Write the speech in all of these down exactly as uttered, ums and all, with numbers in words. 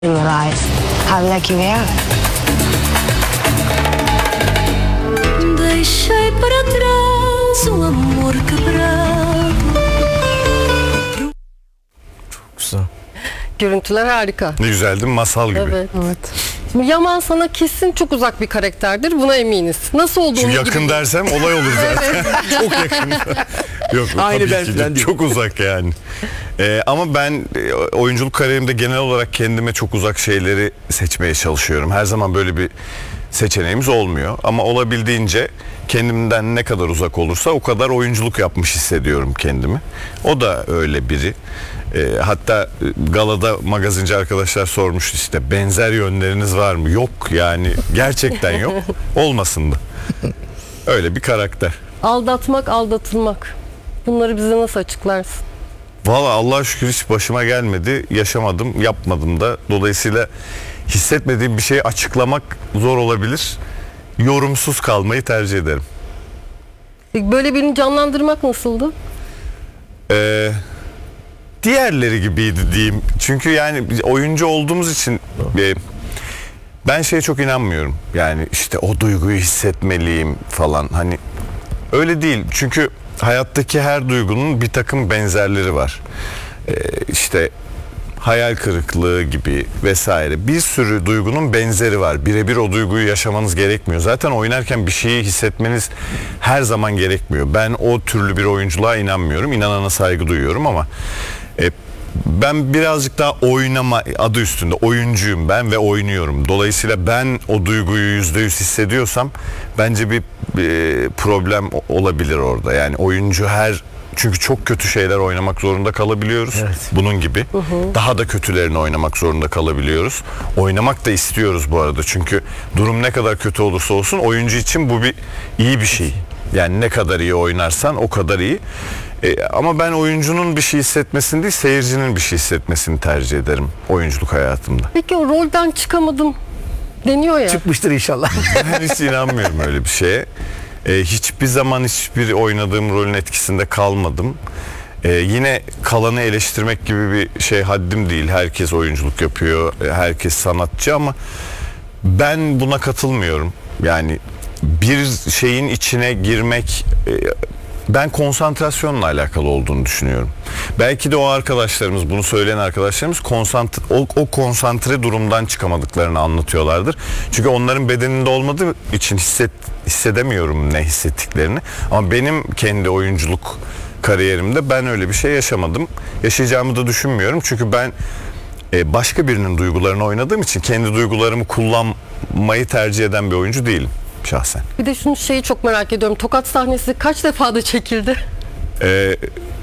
Right. Habla que vea. Deixei para trás um amor quebrado. Güzel. Görüntüler harika. Ne güzel değil mi? Masal gibi. Evet. evet. Şimdi Yaman sana kesin çok uzak bir karakterdir. Buna eminiz. Nasıl olduğunu Çünkü yakın gibi- dersem olay olur zaten. Çok yakın. Yok Aynı tabii ben ki de falan değil. çok uzak yani. Ee, ama ben e, oyunculuk kariyerimde genel olarak kendime çok uzak şeyleri seçmeye çalışıyorum. Her zaman böyle bir seçeneğimiz olmuyor. Ama olabildiğince kendimden ne kadar uzak olursa o kadar oyunculuk yapmış hissediyorum kendimi. O da öyle biri. E, hatta galada magazinci arkadaşlar sormuştu işte benzer yönleriniz var mı? Yok yani gerçekten yok. Olmasın da. Öyle bir karakter. Aldatmak, aldatılmak. Bunları bize nasıl açıklarsın? Valla Allah'a şükür hiç başıma gelmedi. Yaşamadım, yapmadım da. Dolayısıyla hissetmediğim bir şeyi açıklamak zor olabilir. Yorumsuz kalmayı tercih ederim. Böyle birini canlandırmak nasıldı? Ee, diğerleri gibiydi diyeyim. Çünkü yani oyuncu olduğumuz için e, ben şeye çok inanmıyorum. Yani işte o duyguyu hissetmeliyim falan. Hani öyle değil. Çünkü hayattaki her duygunun bir takım benzerleri var. Ee, işte hayal kırıklığı gibi vesaire. Bir sürü duygunun benzeri var. Birebir o duyguyu yaşamanız gerekmiyor. Zaten oynarken bir şeyi hissetmeniz her zaman gerekmiyor. Ben o türlü bir oyunculuğa inanmıyorum. İnanana saygı duyuyorum ama e, ben birazcık daha oynama adı üstünde oyuncuyum ben ve oynuyorum. Dolayısıyla ben o duyguyu yüzde yüz hissediyorsam bence bir e, problem olabilir orada. Yani oyuncu her çünkü çok kötü şeyler oynamak zorunda kalabiliyoruz. Evet. Bunun gibi. Hı hı. Daha da kötülerini oynamak zorunda kalabiliyoruz. Oynamak da istiyoruz bu arada. Çünkü durum ne kadar kötü olursa olsun oyuncu için bu bir iyi bir şey. Yani ne kadar iyi oynarsan o kadar iyi. Ee, ama ben oyuncunun bir şey hissetmesini değil, seyircinin bir şey hissetmesini tercih ederim oyunculuk hayatımda. Peki o rolden çıkamadım deniyor ya. Çıkmıştır inşallah. Ben hiç inanmıyorum öyle bir şeye. Ee, hiçbir zaman hiçbir oynadığım rolün etkisinde kalmadım. Ee, yine kalanı eleştirmek gibi bir şey haddim değil. Herkes oyunculuk yapıyor, herkes sanatçı ama ben buna katılmıyorum. Yani bir şeyin içine girmek, e, ben konsantrasyonla alakalı olduğunu düşünüyorum. Belki de o arkadaşlarımız, bunu söyleyen arkadaşlarımız konsantre, o, o konsantre durumdan çıkamadıklarını anlatıyorlardır. Çünkü onların bedeninde olmadığı için hisset, hissedemiyorum ne hissettiklerini. Ama benim kendi oyunculuk kariyerimde ben öyle bir şey yaşamadım. Yaşayacağımı da düşünmüyorum. Çünkü ben e, başka birinin duygularını oynadığım için kendi duygularımı kullanmayı tercih eden bir oyuncu değilim şahsen. Bir de şunu şeyi çok merak ediyorum. Tokat sahnesi kaç defada çekildi? Ee,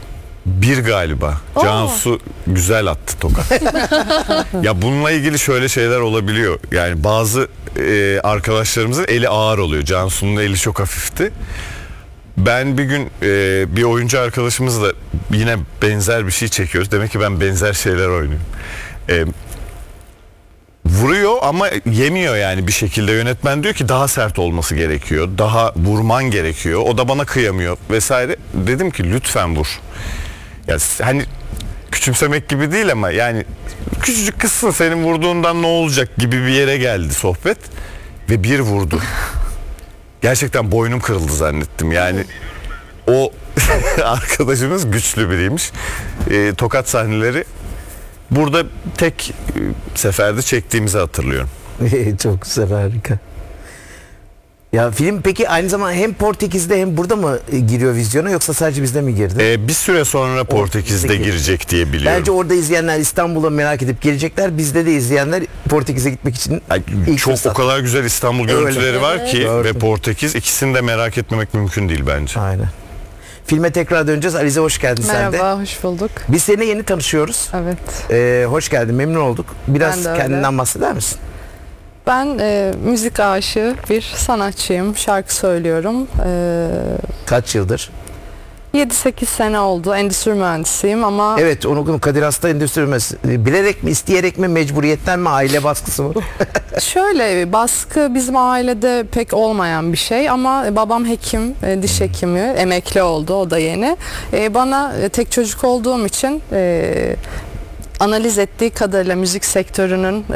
bir galiba. Oo. Cansu güzel attı tokat. Ya bununla ilgili şöyle şeyler olabiliyor. Yani bazı e, arkadaşlarımızın eli ağır oluyor. Cansu'nun eli çok hafifti. Ben bir gün e, bir oyuncu arkadaşımızla yine benzer bir şey çekiyoruz. Demek ki ben benzer şeyler oynuyorum. E, vuruyor ama yemiyor yani bir şekilde. Yönetmen diyor ki daha sert olması gerekiyor. Daha vurman gerekiyor. O da bana kıyamıyor vesaire. Dedim ki lütfen vur. Ya hani küçümsemek gibi değil ama yani küçücük kızsın, senin vurduğundan ne olacak gibi bir yere geldi sohbet ve bir vurdu. Gerçekten boynum kırıldı zannettim. Yani o arkadaşımız güçlü biriymiş. E, tokat sahneleri burada tek e, seferde çektiğimizi hatırlıyorum. Çok güzel, harika. Ya film peki aynı zamanda hem Portekiz'de hem burada mı giriyor vizyona yoksa sadece bizde mi girdi? E, bir süre sonra Portekiz'de Portekiz'de girecek diye biliyorum. Bence orada izleyenler İstanbul'a merak edip gelecekler. Bizde de izleyenler Portekiz'e gitmek için Ay, ilk çok fırsat. o kadar güzel İstanbul Öyle. görüntüleri var ki Doğru. ve Portekiz, ikisini de merak etmemek mümkün değil bence. Aynen. Filme tekrar döneceğiz. Alize hoş geldin sen de. Merhaba, hoş bulduk. Biz seninle yeni tanışıyoruz. Evet. Ee, hoş geldin, memnun olduk. Biraz Ben de öyle. kendinden bahseder misin? Ben e, müzik aşığı bir sanatçıyım. Şarkı söylüyorum. E, Kaç yıldır? yedi sekiz sene oldu. Endüstri mühendisiyim ama Evet, onu okudum. Kadir Has'ta endüstri mühendisi. Bilerek mi, isteyerek mi, mecburiyetten mi, aile baskısı mı? şöyle baskı bizim ailede pek olmayan bir şey ama babam hekim, e, diş hekimi, emekli oldu, o da yeni. E, bana e, tek çocuk olduğum için e, analiz ettiği kadarıyla müzik sektörünün